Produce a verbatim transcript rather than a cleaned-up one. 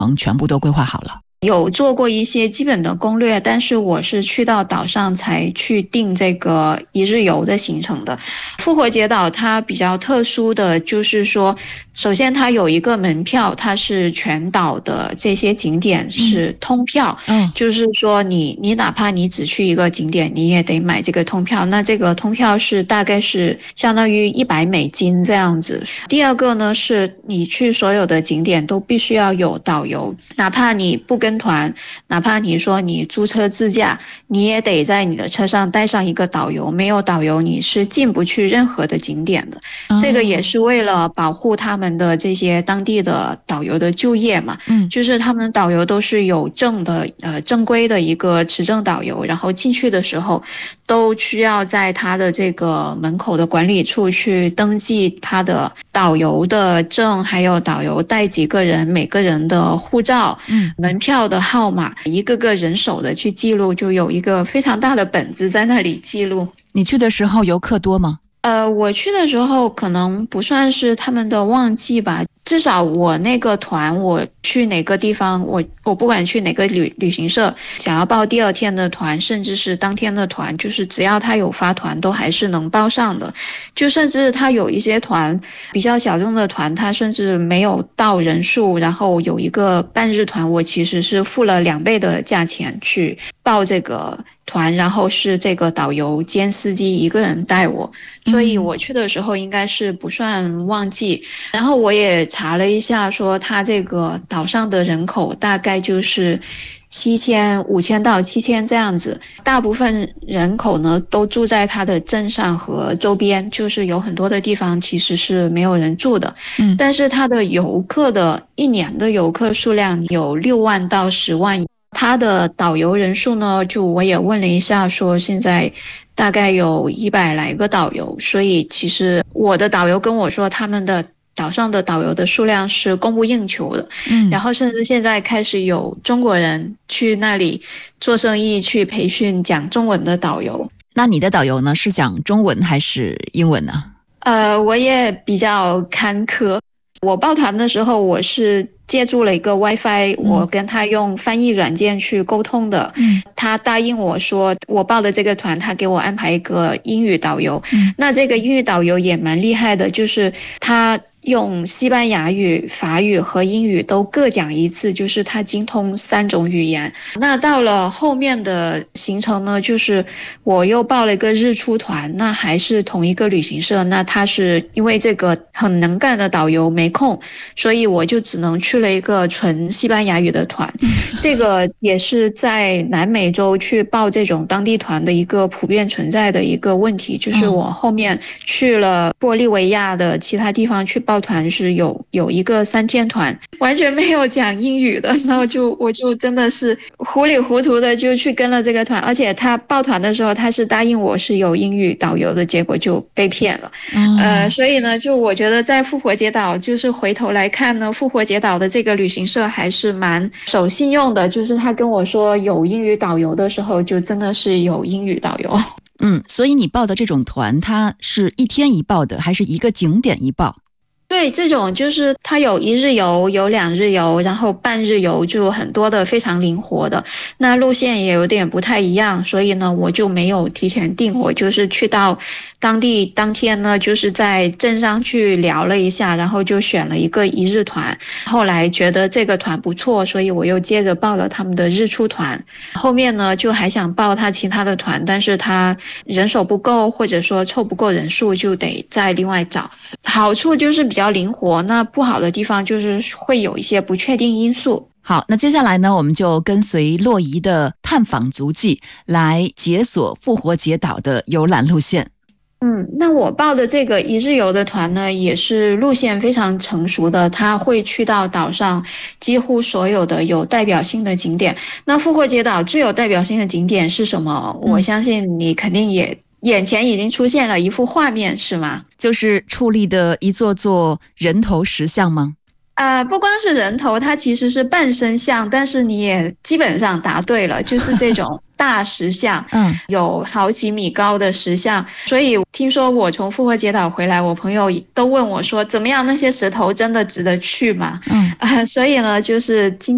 全部都规划好了？ 有做过一些基本的攻略，但是我是去到岛上才去定这个一日游的行程的。复活节岛它比较特殊的就是说，首先它有一个门票，它是全岛的这些景点是通票， 嗯， 就是说你你哪怕你只去一个景点，你也得买这个通票。那这个通票是大概是相当于一百美金这样子。第二个呢，是你去所有的景点都必须要有导游，哪怕你不跟团，哪怕你说你租车自驾，你也得在你的车上带上一个导游，没有导游你是进不去任何的景点的。 哦、 这个也是为了保护他们的这些当地的导游的就业嘛， 嗯， 就是他们导游都是有证的，呃，正规的一个持证导游，然后进去的时候都需要在他的这个门口的管理处去登记他的导游的证，还有导游带几个人，每个人的护照、 嗯， 门票的号码，一个个人手的去记录，就有一个非常大的本子在那里记录。 你去的时候游客多吗？ 呃，我去的时候可能不算是他们的旺季吧，至少我那个团，我去哪个地方，我我不管去哪个旅旅行社，想要报第二天的团，甚至是当天的团，就是只要他有发团，都还是能报上的。就甚至他有一些团比较小众的团，他甚至没有到人数，然后有一个半日团，我其实是付了两倍的价钱去报这个团，然后是这个导游兼司机一个人带我，所以我去的时候应该是不算旺季。然后我也查了一下，说他这个岛上的人口大概就是七千、五千到七千这样子，大部分人口呢都住在他的镇上和周边，就是有很多的地方其实是没有人住的。 嗯， 但是他的游客的一年的游客数量有六万到十万。他的导游人数呢，就我也问了一下，说现在大概有一百来个导游，所以其实我的导游跟我说，他们的岛上的导游的数量是供不应求的。 嗯， 然后甚至现在开始有中国人去那里做生意，去培训讲中文的导游。 那你的导游呢，是讲中文还是英文呢？ 呃，我也比较坎坷。我报团的时候，我是借助了一个 WiFi， 我跟他用翻译软件去沟通的。 嗯， 他答应我说，我报的这个团，他给我安排一个英语导游。 嗯， 那这个英语导游也蛮厉害的，就是他用西班牙语、法语和英语都各讲一次，就是他精通三种语言。那到了后面的行程呢，就是我又报了一个日出团，那还是同一个旅行社，那他是因为这个很能干的导游没空，所以我就只能去了一个纯西班牙语的团。这个也是在南美洲去报这种当地团的一个普遍存在的一个问题，就是我后面去了玻利维亚的其他地方去报团，是有有一个三天团，完全没有讲英语的，然后就我就真的是糊里糊涂的就去跟了这个团，而且他报团的时候他是答应我是有英语导游的，结果就被骗了。 哦、 呃，所以呢，就我觉得在复活节岛，就是回头来看呢，复活节岛的这个旅行社还是蛮守信用的，就是他跟我说有英语导游的时候，就真的是有英语导游。 嗯，所以你报的这种团，它是一天一报的，还是一个景点一报？ 对，这种就是它有一日游，有两日游，然后半日游，就很多的非常灵活的。那路线也有点不太一样，所以呢，我就没有提前订，我就是去到当地当天呢，就是在镇上去聊了一下，然后就选了一个一日团。后来觉得这个团不错，所以我又接着报了他们的日出团。后面呢，就还想报他其他的团，但是他人手不够，或者说凑不够人数，就得再另外找。好处就是比较灵活，那不好的地方就是会有一些不确定因素。 好，那接下来呢，我们就跟随洛仪的探访足迹来解锁复活节岛的游览路线。 嗯，那我报的这个一日游的团呢，也是路线非常成熟的，它会去到岛上几乎所有的有代表性的景点。那复活节岛最有代表性的景点是什么？嗯、我相信你肯定也眼前已经出现了一幅画面，是吗？ 就是矗立的一座座人头石像吗？ 呃，不光是人头，它其实是半身像，但是你也基本上答对了，就是这种大石像， 嗯，有好几米高的石像。所以听说我从复活节岛回来，我朋友都问我说，怎么样，那些石头真的值得去吗？ 嗯， 呃，所以呢，就是今